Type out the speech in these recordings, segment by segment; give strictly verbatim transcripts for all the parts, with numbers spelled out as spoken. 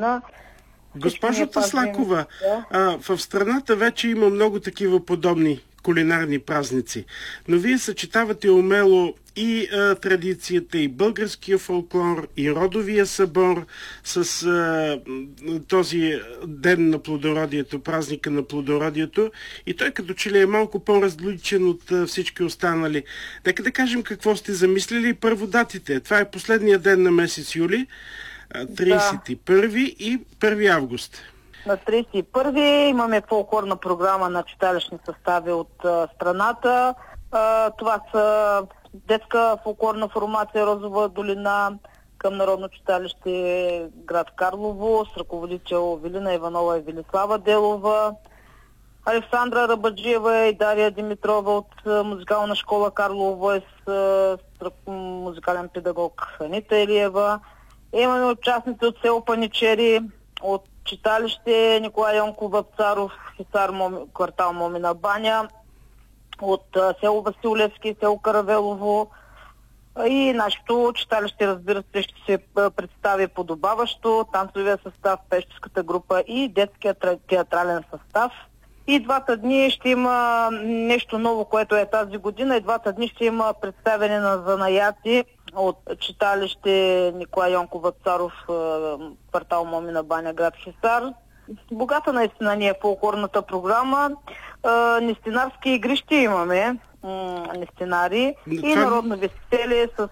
година. Госпожо Таслакова, да? В страната вече има много такива подобни кулинарни празници, но вие съчетавате умело и а, традицията, и българския фолклор, и родовия събор с а, този ден на плодородието, празника на плодородието, и той като че ли е малко по-различен от а, всички останали. Нека да кажем какво сте замислили. Първо датите. Това е последния ден на месец юли, тридесет и първи да. И първи август. На тридесет и първи имаме фолклорна програма на читалищни състави от а, страната. А, това са детска фолклорна формация Розова долина към Народно читалище град Карлово с ръководител Велина Иванова и Велислава Делова, Александра Рабаджиева и Дария Димитрова от а, музикална школа Карлово Войс с музикален педагог Анита Елиева. Имаме участници от село Паничери, от читалище Николай Йонков Вапцаров, Хисар, Моми, квартал Момина баня, от а, село Василевски, село Каравелово, и нашето читалище, разбира се, ще се представи подобаващо, танцовия състав, пещерската група и детския театрален състав. И двата дни ще има нещо ново, което е тази година. И двата дни ще има представяне на занаяти от читалище Николай Йонков Вапцаров, квартал Момина баня, град Хисар. Богата наистина ни е фолклорната програма. Нестинарски игри ще имаме, нестинари, и народно веселие с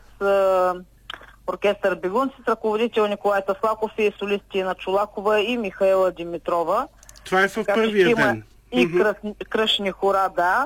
оркестър Бегунци с ръководител Николай Таслаков и солисти на Чулакова и Михаела Димитрова. Това е в първия ден. И кръс, кръшни хора, да.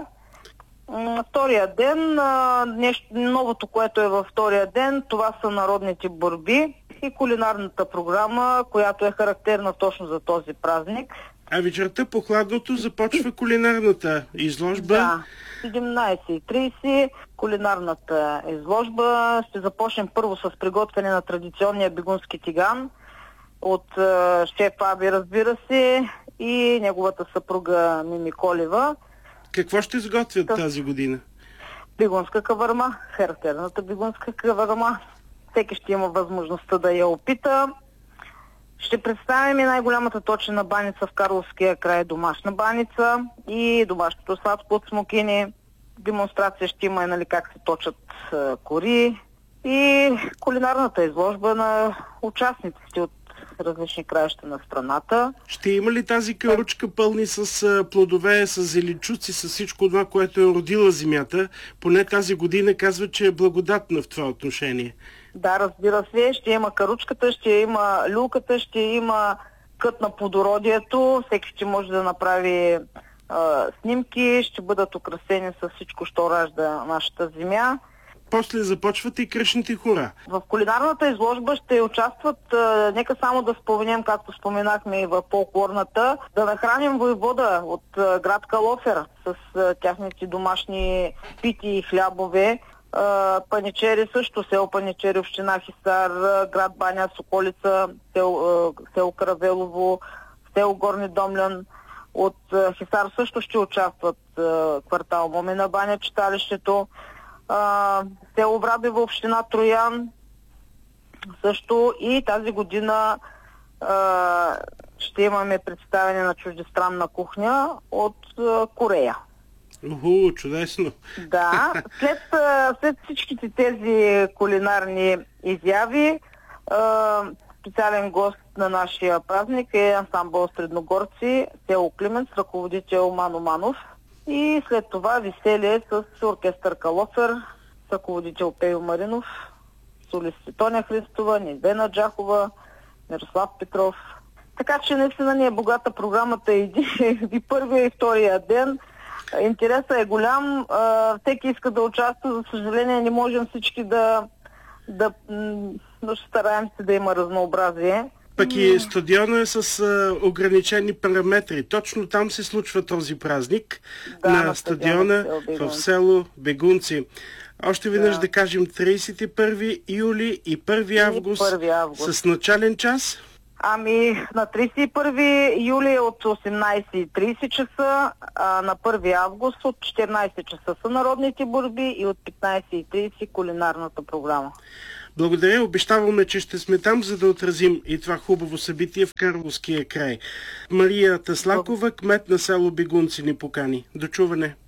Втория ден, нещо новото, което е във втория ден, това са народните борби и кулинарната програма, която е характерна точно за този празник. А вечерта по хладното започва кулинарната изложба. Да, седемнайсет и трийсет кулинарната изложба. Ще започнем първо с приготвяне на традиционния бегунски тиган от шеф Аби, разбира се, и неговата съпруга Мими Колева. Какво ще сготвят Та... тази година? Бегунска каварма, характерната бегунска каварма. Всеки ще има възможността да я опита. Ще представим и най-голямата точена баница в Карловския край, домашна баница и домашното сладко от смокини. Демонстрация ще има и нали, как се точат а, кори и кулинарната изложба на участниците от различни краища на страната. Ще има ли тази каручка пълни с а, плодове, с зеленчуци, с всичко това, което е родила земята? Поне тази година казва, че е благодатна в това отношение. Да, разбира се, ще има каручката, ще има люлката, ще има кът на плодородието, всеки ще може да направи а, снимки, ще бъдат украсени с всичко, що ражда нашата земя. После започват и кръшните хора. В кулинарната изложба ще участват, а, нека само да споменем, както споменахме и в фолклорната, да нахраним войвода от а, град Калофер с а, тяхните домашни пити и хлябове. Uh, Паничери също, село Паничери, община Хисар, град Баня, Соколица, село, uh, село Каравелово, село Горни Домлян. От uh, Хисар също ще участват uh, квартал Момина баня, читалището, uh, село Врабево, община Троян също, и тази година uh, ще имаме представяне на чуждестранна кухня от uh, Корея. Уху, чудесно! Да, след, след всичките тези кулинарни изяви, специален гост на нашия празник е ансамбъл Средногорци, село Климент, с ръководител Мано Манов. И след това веселие с оркестър Калофер, с ръководител Пейо Маринов, солисти Тоня Христова, Нидена Джахова, Мирослав Петров. Така че наистина ни е богата програмата и, и първия и втория ден. Интересът е голям, всеки иска да участва, за съжаление не можем всички да, да, да стараем се да има разнообразие. Пък и стадиона е с а, ограничени параметри. Точно там се случва този празник, да, на, на стадиона в село Бегунци. Още веднъж да, да кажем тридесет и първи юли и първи август, първи август с начален час. Ами на тридесет и първи юли от осемнайсет и трийсет часа, а на първи август от четиринайсет часа са народните борби и от петнайсет и трийсет кулинарната програма. Благодаря, обещаваме, че ще сме там, за да отразим и това хубаво събитие в Карловския край. Мария Таслакова, кмет на село Бегунци, ни покани. До чуване.